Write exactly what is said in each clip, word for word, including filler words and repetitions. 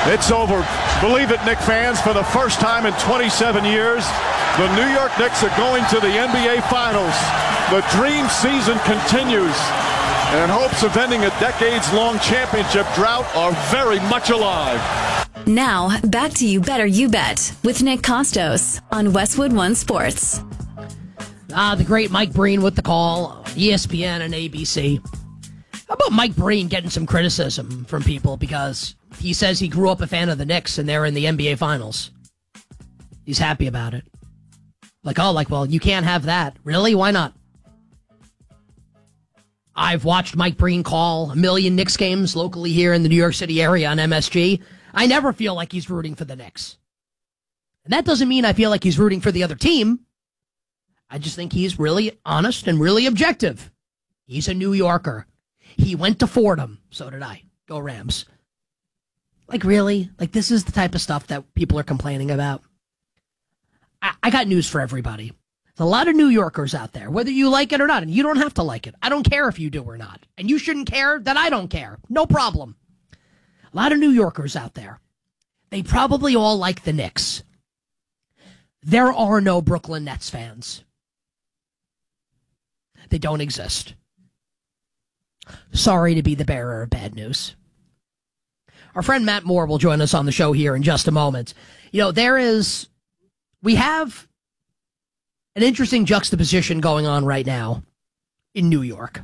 It's over. Believe it, Knicks fans, for the first time in twenty-seven years, the New York Knicks are going to the N B A Finals. The dream season continues, and hopes of ending a decades-long championship drought are very much alive. Now, back to You Better You Bet with Nick Costos on Westwood One Sports. Ah, the great Mike Breen with the call, E S P N and A B C. How about Mike Breen getting some criticism from people because he says he grew up a fan of the Knicks and they're in the N B A Finals? He's happy about it. Like, oh, like, well, you can't have that. Really? Why not? I've watched Mike Breen call a million Knicks games locally here in the New York City area on M S G. I never feel like he's rooting for the Knicks. And that doesn't mean I feel like he's rooting for the other team. I just think he's really honest and really objective. He's a New Yorker. He went to Fordham. So did I. Go Rams. Like, really? Like, this is the type of stuff that people are complaining about. I, I got news for everybody. There's a lot of New Yorkers out there, whether you like it or not, and you don't have to like it. I don't care if you do or not. And you shouldn't care that I don't care. No problem. A lot of New Yorkers out there. They probably all like the Knicks. There are no Brooklyn Nets fans. They don't exist. Sorry to be the bearer of bad news. Our friend Matt Moore will join us on the show here in just a moment. You know, there is, we have an interesting juxtaposition going on right now in New York.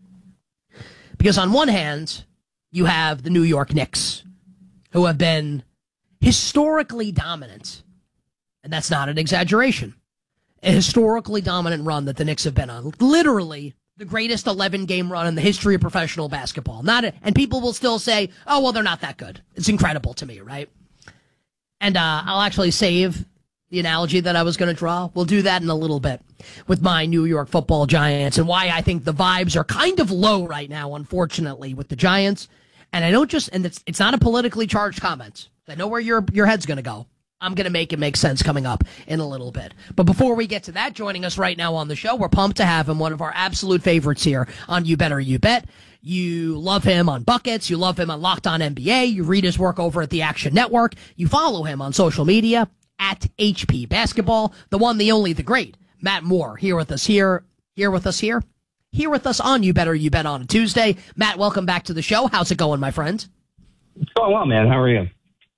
Because on one hand, you have the New York Knicks, who have been historically dominant. And that's not an exaggeration. A historically dominant run that the Knicks have been on. Literally the greatest eleven-game run in the history of professional basketball. Not a, and people will still say, oh, well, they're not that good. It's incredible to me, right? And uh, I'll actually save the analogy that I was going to draw. We'll do that in a little bit with my New York football Giants and why I think the vibes are kind of low right now, unfortunately, with the Giants. And I don't just, and it's, it's not a politically charged comment. I know where your your head's going to go. I'm going to make it make sense coming up in a little bit. But before we get to that, joining us right now on the show, we're pumped to have him, one of our absolute favorites here on You Better You Bet. You love him on Buckets. You love him on Locked On N B A. You read his work over at the Action Network. You follow him on social media at H P Basketball. The one, the only, the great Matt Moore here with us here, here with us here, here with us on You Better You Bet on a Tuesday. Matt, welcome back to the show. How's it going, my friend? It's going well, man. How are you?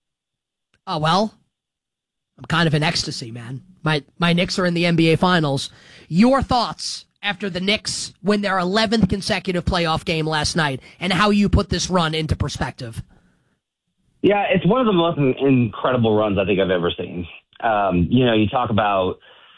Oh, well, I'm kind of in ecstasy, man. My my Knicks are in the N B A Finals. Your thoughts after the Knicks win their eleventh consecutive playoff game last night and how you put this run into perspective? Yeah, it's one of the most incredible runs I think I've ever seen. Um, you know, you talk about,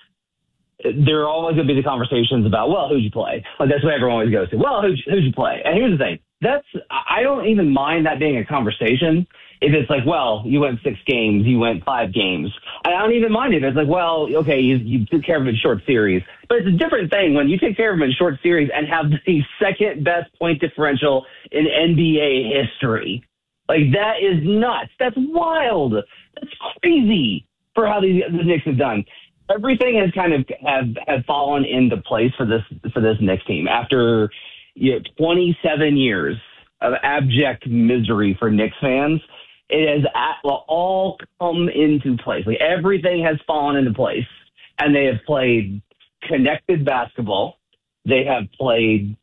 there are always going to be the conversations about, well, who'd you play? Like, that's what everyone always goes to. Well, who'd, who'd you play? And here's the thing. That's, I don't even mind that being a conversation if it's like, well, you went six games, you went five games. I don't even mind it. It's like, well, okay, you, you took care of it in short series. But it's a different thing when you take care of them in short series and have the second best point differential in N B A history. Like, that is nuts. That's wild. That's crazy for how the, the Knicks have done. Everything has kind of have, have fallen into place for this for this Knicks team after you know, twenty-seven years of abject misery for Knicks fans. It has all come into place. Like, everything has fallen into place, and they have played connected basketball. They have played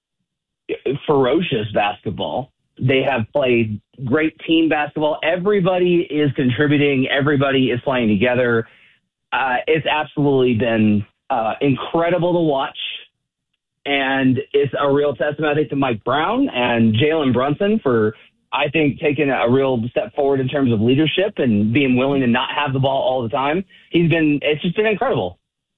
ferocious basketball. They have played great team basketball. Everybody is contributing. Everybody is playing together. Uh, it's absolutely been uh, incredible to watch. And it's a real testament, I think, to Mike Brown and Jalen Brunson for, I think, taking a real step forward in terms of leadership and being willing to not have the ball all the time. He's been, it's just been incredible.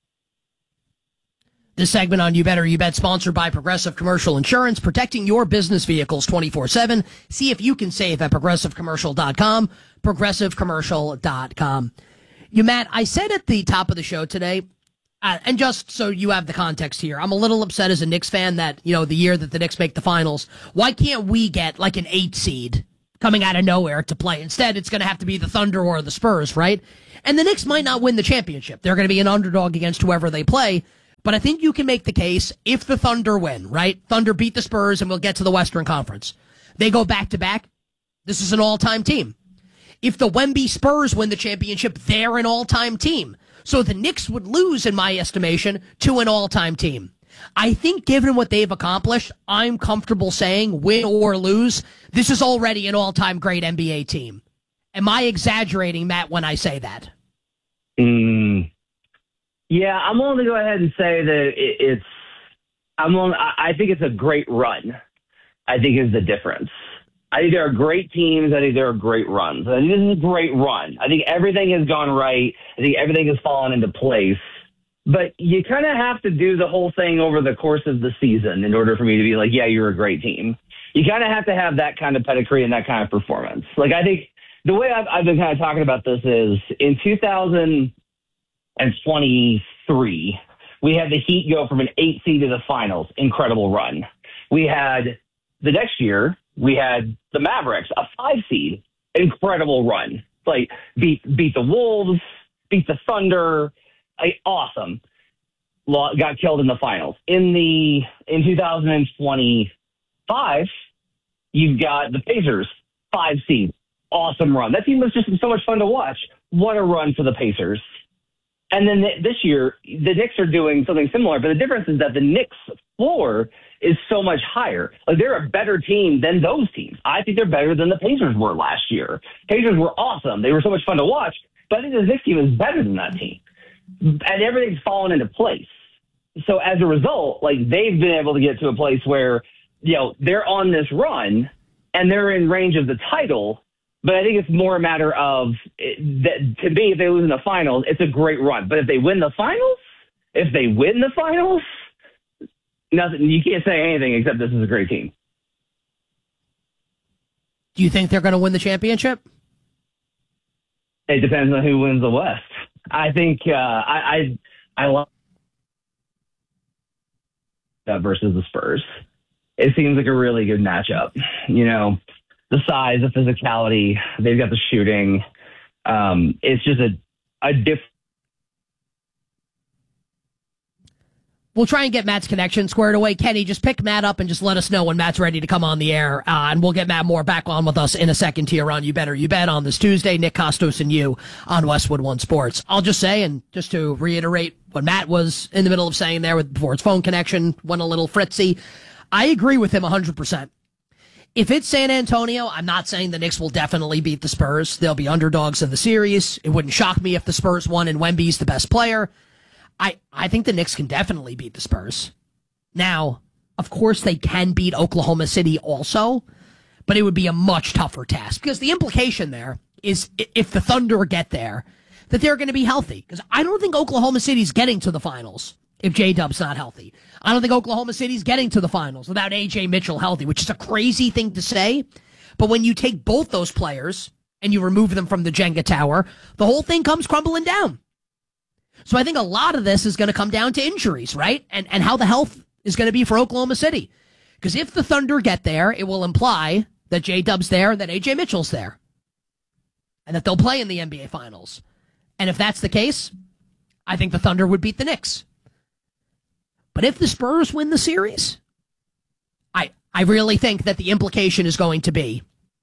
This segment on You Better You Bet, sponsored by Progressive Commercial Insurance, protecting your business vehicles twenty-four seven. See if you can save at progressive commercial dot com, progressive commercial dot com. You, Matt, I said at the top of the show today, uh, and just so you have the context here, I'm a little upset as a Knicks fan that, you know, the year that the Knicks make the finals, why can't we get like an eight seed coming out of nowhere to play? Instead, it's going to have to be the Thunder or the Spurs, right? And the Knicks might not win the championship. They're going to be an underdog against whoever they play. But I think you can make the case if the Thunder win, right? Thunder beat the Spurs and we'll get to the Western Conference. They go back to back. This is an all-time team. If the Wemby Spurs win the championship, they're an all-time team. So the Knicks would lose, in my estimation, to an all-time team. I think given what they've accomplished, I'm comfortable saying, win or lose, this is already an all-time great N B A team. Am I exaggerating, Matt, when I say that? Mm, yeah, I'm willing to go ahead and say that it, it's. I'm willing, I, I think it's a great run. I think is the difference. I think there are great teams. I think there are great runs. I think this is a great run. I think everything has gone right. I think everything has fallen into place. But you kind of have to do the whole thing over the course of the season in order for me to be like, yeah, you're a great team. You kind of have to have that kind of pedigree and that kind of performance. Like, I think the way I've, I've been kind of talking about this is in two thousand twenty-three, we had the Heat go from an eight seed to the finals. Incredible run. We had the next year, we had the Mavericks, a five seed. Incredible run. Like, beat, beat the Wolves, beat the Thunder. Like, awesome. Got killed in the finals. In the in two thousand twenty-five, you've got the Pacers, five seed. Awesome run. That team was just so much fun to watch. What a run for the Pacers. And then th- this year, the Knicks are doing something similar, but the difference is that the Knicks floor is so much higher. Like, they're a better team than those teams. I think they're better than the Pacers were last year. Pacers were awesome. They were so much fun to watch, but I think the Knicks team is better than that team. And everything's fallen into place. So as a result, like, they've been able to get to a place where, you know, they're on this run and they're in range of the title. But I think it's more a matter of that to me, if they lose in the finals, it's a great run. But if they win the finals, if they win the finals, nothing. You can't say anything except this is a great team. Do you think they're going to win the championship? It depends on who wins the West. I think uh, I I, I like that versus the Spurs. It seems like a really good matchup. You know, the size, the physicality, they've got the shooting. Um, it's just a a different. We'll try and get Matt's connection squared away. Kenny, just pick Matt up and just let us know when Matt's ready to come on the air. Uh, and we'll get Matt Moore back on with us in a second here on You Better You Bet on this Tuesday. Nick Kostos and you on Westwood One Sports. I'll just say, and just to reiterate what Matt was in the middle of saying there with before his phone connection went a little fritzy, I agree with him one hundred percent. If it's San Antonio, I'm not saying the Knicks will definitely beat the Spurs. They'll be underdogs in the series. It wouldn't shock me if the Spurs won and Wemby's the best player. I, I think the Knicks can definitely beat the Spurs. Now, of course, they can beat Oklahoma City also, but it would be a much tougher task because the implication there is if the Thunder get there, that they're going to be healthy. Because I don't think Oklahoma City's getting to the finals if J-Dub's not healthy. I don't think Oklahoma City's getting to the finals without A J Mitchell healthy, which is a crazy thing to say. But when you take both those players and you remove them from the Jenga tower, the whole thing comes crumbling down. So I think a lot of this is going to come down to injuries, right? And and how the health is going to be for Oklahoma City. Because if the Thunder get there, it will imply that J-Dub's there and that A J Mitchell's there. And that they'll play in the N B A Finals. And if that's the case, I think the Thunder would beat the Knicks. But if the Spurs win the series, I I really think that the implication is going to be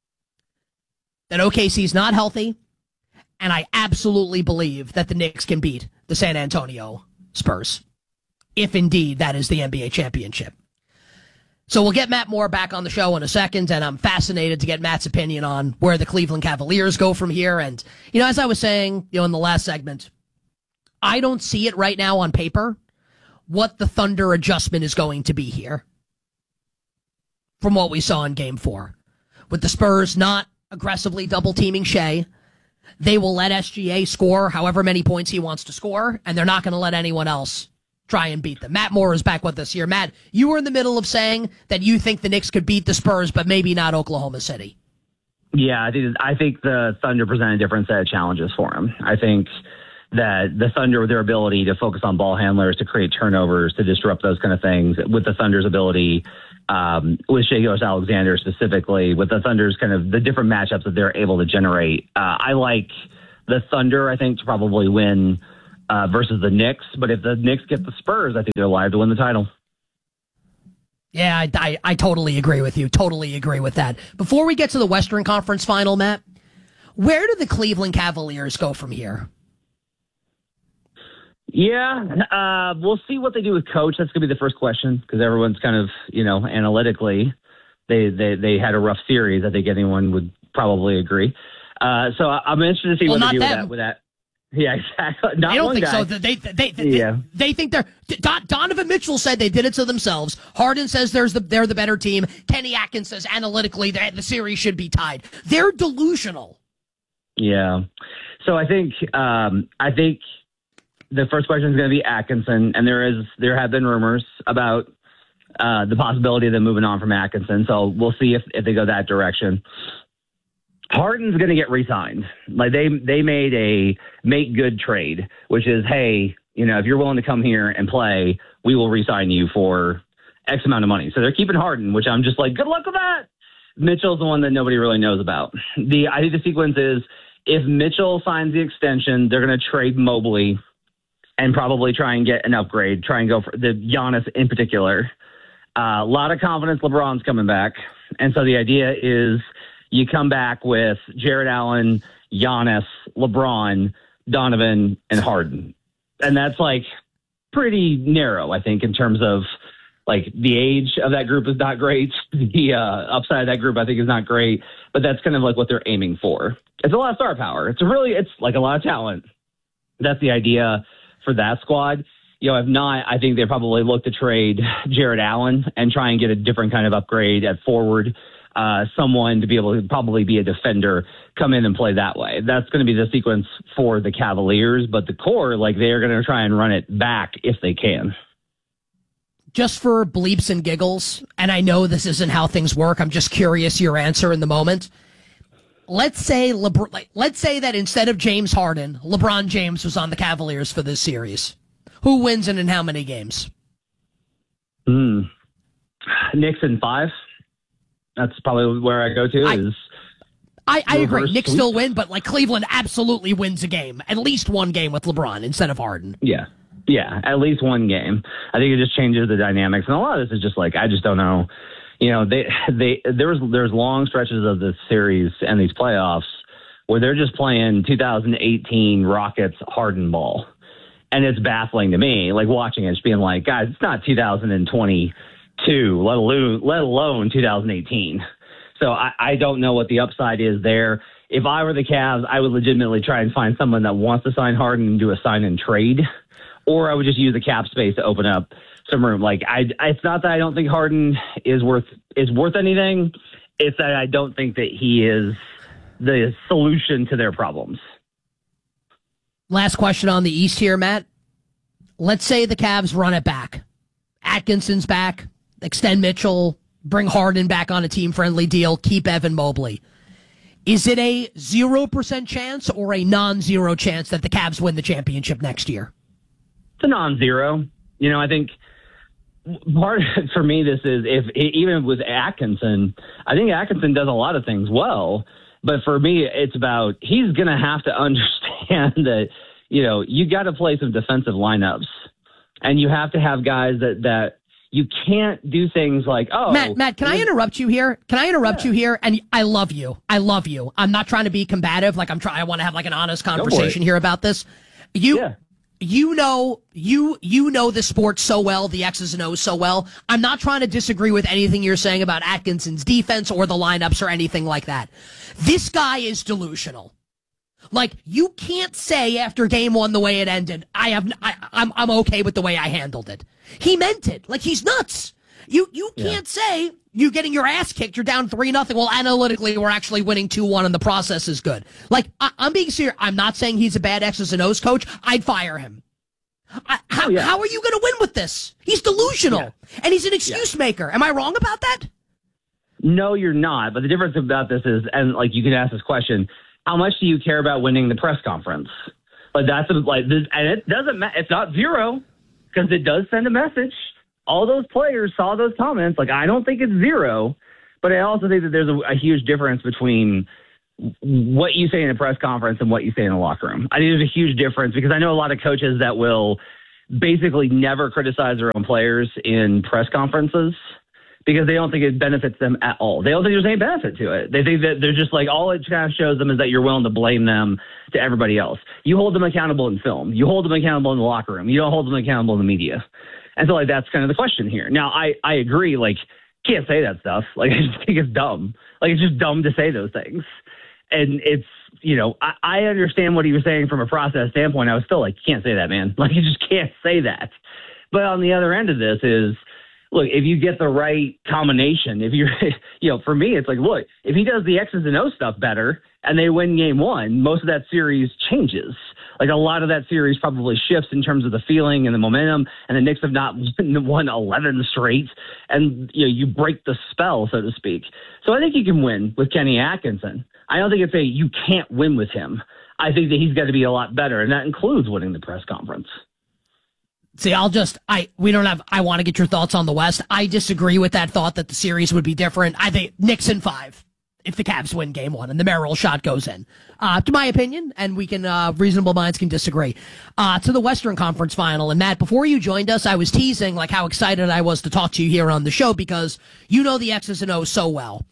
that O K C's not healthy, and I absolutely believe that the Knicks can beat the San Antonio Spurs, if indeed that is the N B A championship. So we'll get Matt Moore back on the show in a second, and I'm fascinated to get Matt's opinion on where the Cleveland Cavaliers go from here. And, you know, as I was saying, you know, in the last segment, I don't see it right now on paper what the Thunder adjustment is going to be here from what we saw in game four. With the Spurs not aggressively double-teaming Shea, they will let S G A score however many points he wants to score, and they're not going to let anyone else try and beat them. Matt Moore is back with us here. Matt, you were in the middle of saying that you think the Knicks could beat the Spurs, but maybe not Oklahoma City. Yeah, I think, I think the Thunder present a different set of challenges for him. I think that the Thunder, with their ability to focus on ball handlers, to create turnovers, to disrupt those kind of things, with the Thunder's ability, um, with Shai Gilgeous-Alexander specifically, with the Thunder's kind of the different matchups that they're able to generate. Uh, I like the Thunder, I think, to probably win uh, versus the Knicks. But if the Knicks get the Spurs, I think they're live to win the title. Yeah, I, I, I totally agree with you. Totally agree with that. Before we get to the Western Conference final, Matt, Where do the Cleveland Cavaliers go from here? Yeah, uh, we'll see what they do with coach. That's going to be the first question because everyone's kind of, you know, analytically, they, they, they had a rough series. I think anyone would probably agree. Uh, so I'm interested to see well, what they do with them. that, with that. Yeah, exactly. Not I don't one think guy. so. They, they, they, they, yeah. they, they think they're. Don, Donovan Mitchell said they did it to themselves. Harden says there's the they're the better team. Kenny Atkins says analytically that the series should be tied. They're delusional. Yeah. So I think um, I think the first question is going to be Atkinson, and there is there have been rumors about uh, the possibility of them moving on from Atkinson. So we'll see if, if they go that direction. Harden's going to get re-signed. Like they they made a make good trade, which is, hey, you know, if you're willing to come here and play, we will re-sign you for X amount of money. So they're keeping Harden, which I'm just like, good luck with that. Mitchell's the one that nobody really knows about. The I think the sequence is if Mitchell signs the extension, they're going to trade Mobley and probably try and get an upgrade, try and go for the Giannis in particular. Uh, a lot of confidence LeBron's coming back. And so the idea is you come back with Jared Allen, Giannis, LeBron, Donovan, and Harden. And that's like pretty narrow, I think, in terms of like the age of that group is not great. The uh, upside of that group, I think, is not great. But that's kind of like what they're aiming for. It's a lot of star power. It's a really, it's like a lot of talent. That's the idea for that squad. You know, if not, I think they probably look to trade Jared Allen and try and get a different kind of upgrade at forward. Uh, someone to be able to probably be a defender, come in and play that way. That's going to be the sequence for the Cavaliers, but the core, like they're going to try and run it back if they can. Just for bleeps and giggles, and I know this isn't how things work, I'm just curious your answer in the moment. Let's say LeBron, let's say that instead of James Harden, LeBron James was on the Cavaliers for this series. Who wins and in how many games? Hmm. Knicks in five. That's probably where I go to. I, is I, I agree. reverse Knicks sweep. still win, but like Cleveland absolutely wins a game. At least one game with LeBron instead of Harden. Yeah. Yeah, at least one game. I think it just changes the dynamics. And a lot of this is just like, I just don't know. You know, they they there's there's long stretches of this series and these playoffs where they're just playing two thousand eighteen Rockets Harden ball. And it's baffling to me, like watching it, just being like, guys, it's not two thousand twenty-two, let alone, let alone two thousand eighteen. So I, I don't know what the upside is there. If I were the Cavs, I would legitimately try and find someone that wants to sign Harden and do a sign and trade, or I would just use the cap space to open up some room. Like I, it's not that I don't think Harden is worth is worth anything. It's that I don't think that he is the solution to their problems. Last question on the East here, Matt. Let's say the Cavs run it back. Atkinson's back, extend Mitchell, bring Harden back on a team-friendly deal, keep Evan Mobley. Is it a zero percent chance or a non-zero chance that the Cavs win the championship next year? It's a non-zero. You know, I think part for me, this is if even with Atkinson, I think Atkinson does a lot of things well. But for me, it's about he's going to have to understand that, you know, you got to play some defensive lineups and you have to have guys that, that you can't do things like, oh, Matt, Matt, can I interrupt you here? Can I interrupt yeah. you here? And I love you. I love you. I'm not trying to be combative. Like I'm trying, I want to have like an honest conversation here about this. You, yeah. you know, you, you know the sport so well, the X's and O's so well. I'm not trying to disagree with anything you're saying about Atkinson's defense or the lineups or anything like that. This guy is delusional. Like, you can't say after game one the way it ended, I have, I, I'm, I'm okay with the way I handled it. He meant it. Like, he's nuts. You, you can't yeah. say you're getting your ass kicked. You're down three nothing. Well, analytically, we're actually winning two one and the process is good. Like, I, I'm being serious. I'm not saying he's a bad X's and O's coach. I'd fire him. I, how, oh, yeah. how are you going to win with this? He's delusional yeah. and he's an excuse yeah. maker. Am I wrong about that? No, you're not. But the difference about this is, and like you can ask this question, how much do you care about winning the press conference? Like that's a, like this, and it doesn't matter. It's not zero because it does send a message. All those players saw those comments. Like I don't think it's zero, but I also think that there's a, a huge difference between what you say in a press conference and what you say in the locker room. I think there's a huge difference because I know a lot of coaches that will basically never criticize their own players in press conferences. because they don't think it benefits them at all. They don't think there's any benefit to it. They think that they're just like, all it kind of shows them is that you're willing to blame them to everybody else. You hold them accountable in film. You hold them accountable in the locker room. You don't hold them accountable in the media. And so, like, that's kind of the question here. Now, I, I agree, like, can't say that stuff. Like, I just think it's dumb. Like, it's just dumb to say those things. And it's, you know, I, I understand what he was saying from a process standpoint. I was still like, you can't say that, man. Like, you just can't say that. But on the other end of this is, look, if you get the right combination, if you're, you know, for me, it's like, look, if he does the X's and O stuff better and they win game one, most of that series changes. Like, a lot of that series probably shifts in terms of the feeling and the momentum, and the Knicks have not won eleven straight, and, you know, you break the spell, so to speak. So I think you can win with Kenny Atkinson. I don't think it's a you can't win with him. I think that he's got to be a lot better, and that includes winning the press conference. See, I'll just, I, we don't have, I want to get your thoughts on the West. I disagree with that thought that the series would be different. I think Knicks in five if the Cavs win game one and the Merrill shot goes in. Uh, to my opinion, and we can, uh, reasonable minds can disagree. Uh, to the Western Conference Final. And Matt, before you joined us, I was teasing like how excited I was to talk to you here on the show because you know the X's and O's so well.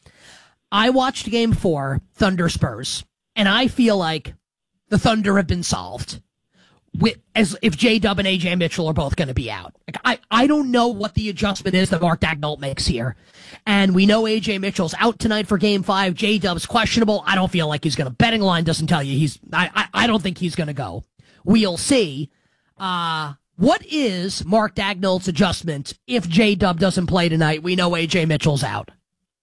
I watched game four, Thunder Spurs, and I feel like the Thunder have been solved. With, as if J-Dub and A J Mitchell are both going to be out. Like, I, I don't know what the adjustment is that Mark Daigneault makes here. And we know A J Mitchell's out tonight for game five. J-Dub's questionable. I don't feel like he's going to. Betting line doesn't tell you he's, I, I, I don't think he's going to go. We'll see. Uh, what is Mark Daigneault's adjustment if J-Dub doesn't play tonight? We know A J Mitchell's out.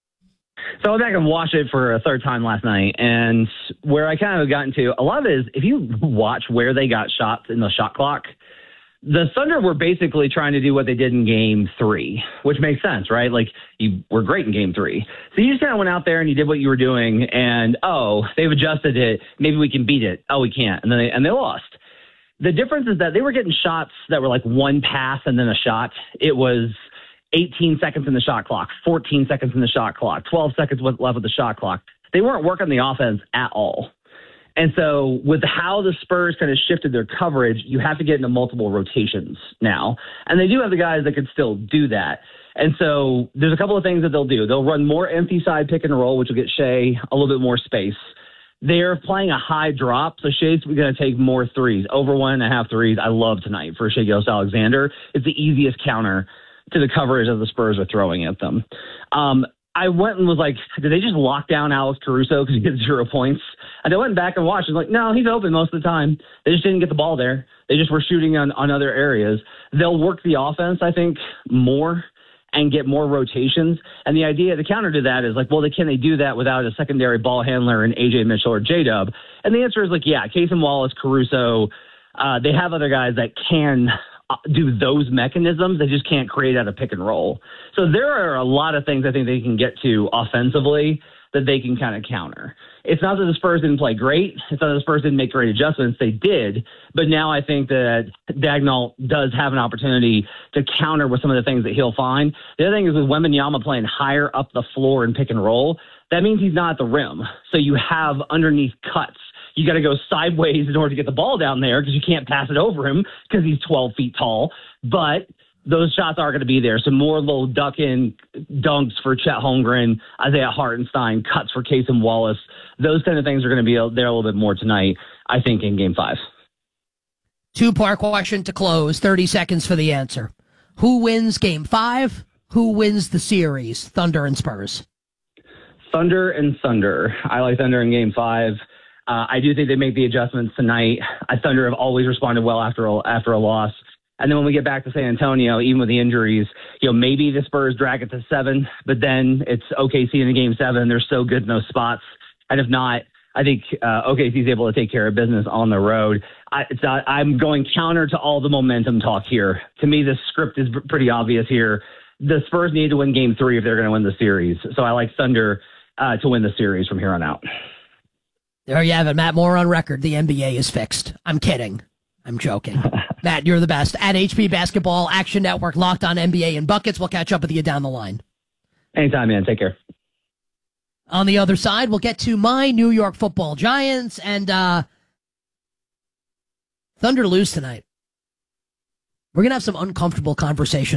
So I went back and watched it for a third time last night, and where I kind of got into, a lot of it is, if you watch where they got shots in the shot clock, the Thunder were basically trying to do what they did in game three, which makes sense, right? Like, you were great in game three. So you just kind of went out there and you did what you were doing, and, oh, they've adjusted it. Maybe we can beat it. Oh, we can't. And then they, and they lost. The difference is that they were getting shots that were like one pass and then a shot. It was eighteen seconds in the shot clock, fourteen seconds in the shot clock, twelve seconds left of the shot clock. They weren't working the offense at all. And so with how the Spurs kind of shifted their coverage, you have to get into multiple rotations now. And they do have the guys that can still do that. And so there's a couple of things that they'll do. They'll run more empty side pick and roll, which will get Shea a little bit more space. They're playing a high drop, so Shea's going to take more threes, over one and a half threes. I love tonight for Shai Gilgeous-Alexander. It's the easiest counter to the coverage that the Spurs are throwing at them. Um, I went and was like, did they just lock down Alex Caruso because he gets zero points? And I went back and watched. I was like, no, he's open most of the time. They just didn't get the ball there. They just were shooting on, on other areas. They'll work the offense, I think, more and get more rotations. And the idea, the counter to that is like, well, they, can they do that without a secondary ball handler in A J Mitchell or J-Dub? And the answer is like, yeah, Casey Wallace, Caruso, uh, they have other guys that can do those mechanisms. They just can't create out of pick and roll. So there are a lot of things I think they can get to offensively that they can kind of counter. It's not that the Spurs didn't play great. It's not that the Spurs didn't make great adjustments. They did. But now I think that Daigneault does have an opportunity to counter with some of the things that he'll find. The other thing is with Wembanyama playing higher up the floor in pick and roll, that means he's not at the rim. So you have underneath cuts. You got to go sideways in order to get the ball down there because you can't pass it over him because he's twelve feet tall. But those shots are going to be there. So more little duck-in dunks for Chet Holmgren, Isaiah Hartenstein, cuts for Casey Wallace. Those kind of things are going to be there a little bit more tonight, I think, in Game five. Two-part question to close, thirty seconds for the answer. Who wins Game five? Who wins the series, Thunder and Spurs? Thunder and Thunder. I like Thunder in Game five. Uh, I do think they make the adjustments tonight. I Thunder have always responded well after a, after a loss. And then when we get back to San Antonio, even with the injuries, you know, maybe the Spurs drag it to seven, but then it's O K C in the game seven. They're so good in those spots. And if not, I think uh, O K C is able to take care of business on the road. I, it's not, I'm going counter to all the momentum talk here. To me, the script is pretty obvious here. The Spurs need to win game three if they're going to win the series. So I like Thunder uh, to win the series from here on out. There you have it, Matt Moore on record. The N B A is fixed. I'm kidding. I'm joking. Matt, you're the best. At H P Basketball, Action Network, Locked on N B A and Buckets. We'll catch up with you down the line. Anytime, man. Take care. On the other side, we'll get to my New York Football Giants and uh, Thunder lose tonight. We're going to have some uncomfortable conversations.